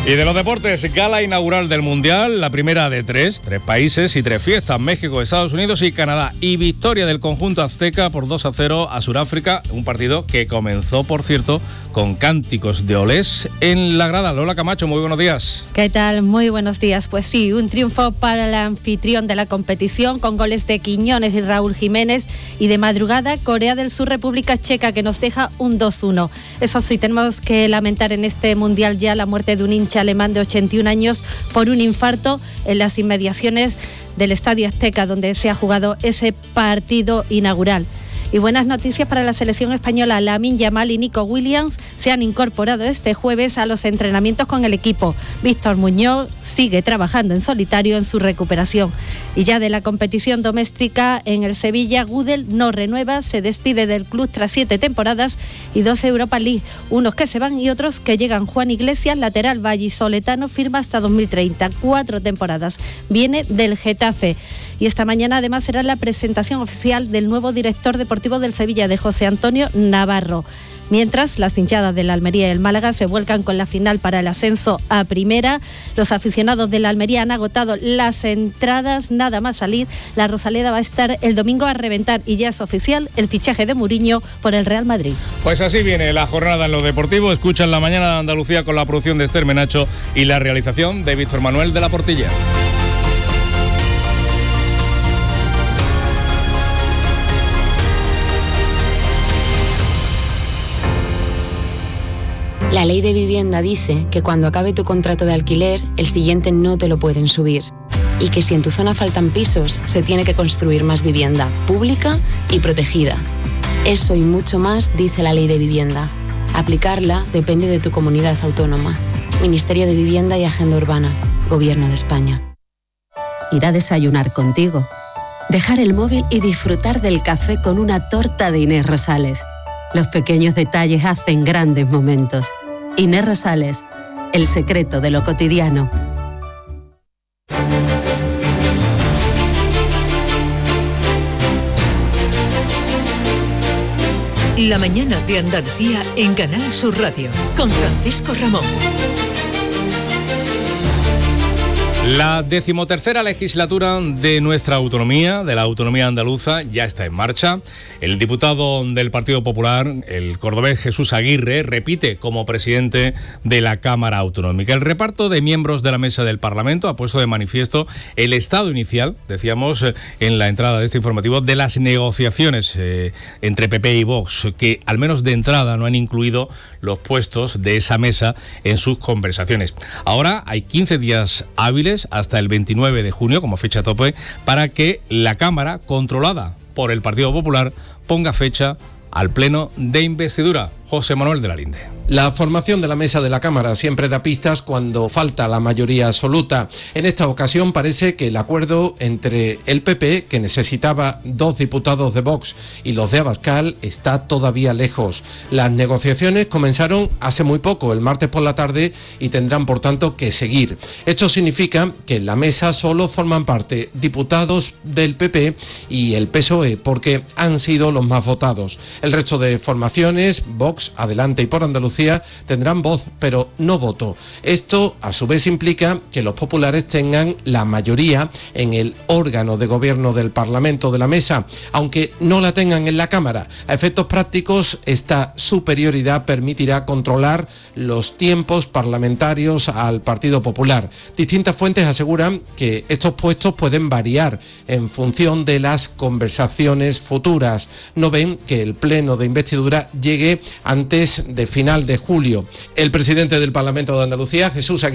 Y de los deportes, gala inaugural del Mundial, la primera de tres países y 3 fiestas, México, Estados Unidos y Canadá. Y victoria del conjunto azteca por 2-0 a Sudáfrica, un partido que comenzó, por cierto, con cánticos de olés en la grada. Lola Camacho, muy buenos días. ¿Qué tal? Muy buenos días. Pues sí, un triunfo para el anfitrión de la competición con goles de Quiñones y Raúl Jiménez, y de madrugada Corea del Sur, República Checa, que nos deja un 2-1. Eso sí, tenemos que lamentar en este Mundial ya la muerte de un hincha alemán de 81 años por un infarto en las inmediaciones del Estadio Azteca, donde se ha jugado ese partido inaugural. Y buenas noticias para la selección española. Lamine Yamal y Nico Williams se han incorporado este jueves a los entrenamientos con el equipo. Víctor Muñoz sigue trabajando en solitario en su recuperación. Y ya de la competición doméstica, en el Sevilla, Gudel no renueva, se despide del club tras 7 temporadas y 2 Europa League. Unos que se van y otros que llegan. Juan Iglesias, lateral vallisoletano, firma hasta 2030, 4 temporadas. Viene del Getafe. Y esta mañana además será la presentación oficial del nuevo director deportivo del Sevilla, de José Antonio Navarro. Mientras, las hinchadas de la Almería y el Málaga se vuelcan con la final para el ascenso a primera. Los aficionados de la Almería han agotado las entradas, nada más salir. La Rosaleda va a estar el domingo a reventar y ya es oficial el fichaje de Mourinho por el Real Madrid. Pues así viene la jornada en lo deportivo. Escuchan La Mañana de Andalucía con la producción de Esther Menacho y la realización de Víctor Manuel de la Portilla. La ley de vivienda dice que cuando acabe tu contrato de alquiler, el siguiente no te lo pueden subir. Y que si en tu zona faltan pisos, se tiene que construir más vivienda, pública y protegida. Eso y mucho más dice la ley de vivienda. Aplicarla depende de tu comunidad autónoma. Ministerio de Vivienda y Agenda Urbana. Gobierno de España. Ir a desayunar contigo. Dejar el móvil y disfrutar del café con una torta de Inés Rosales. Los pequeños detalles hacen grandes momentos. Inés Rosales, el secreto de lo cotidiano. La mañana de Andalucía en Canal Sur Radio, con Francisco Ramón. La 13ª legislatura de nuestra autonomía, de la autonomía andaluza, ya está en marcha. El diputado del Partido Popular, el cordobés Jesús Aguirre, repite como presidente de la Cámara Autonómica. El reparto de miembros de la mesa del Parlamento ha puesto de manifiesto el estado inicial, decíamos en la entrada de este informativo, de las negociaciones entre PP y Vox, que al menos de entrada no han incluido los puestos de esa mesa en sus conversaciones. Ahora hay 15 días hábiles hasta el 29 de junio como fecha tope para que la Cámara, controlada por el Partido Popular, ponga fecha al pleno de investidura. José Manuel de la Linde. La formación de la mesa de la Cámara siempre da pistas cuando falta la mayoría absoluta. En esta ocasión parece que el acuerdo entre el PP, que necesitaba 2 diputados de Vox, y los de Abascal está todavía lejos. Las negociaciones comenzaron hace muy poco, el martes por la tarde, y tendrán por tanto que seguir. Esto significa que en la mesa solo forman parte diputados del PP y el PSOE, porque han sido los más votados. El resto de formaciones, Vox, Adelante y Por Andalucía, tendrán voz, pero no voto. Esto, a su vez, implica que los populares tengan la mayoría en el órgano de gobierno del Parlamento de la mesa, aunque no la tengan en la Cámara. A efectos prácticos, esta superioridad permitirá controlar los tiempos parlamentarios al Partido Popular. Distintas fuentes aseguran que estos puestos pueden variar en función de las conversaciones futuras. No ven que el pleno de investidura llegue antes de final de julio. El presidente del Parlamento de Andalucía, Jesús Aguirre,